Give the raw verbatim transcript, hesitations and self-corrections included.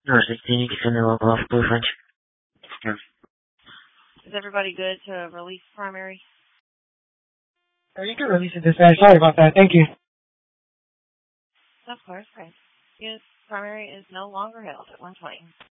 No, sixteen, you can send the local off Blue French. Yeah. Is everybody good to release primary? Oh, you can release it this day. Sorry about that. Thank you. Of course, right. Yes, primary is no longer held at one twenty.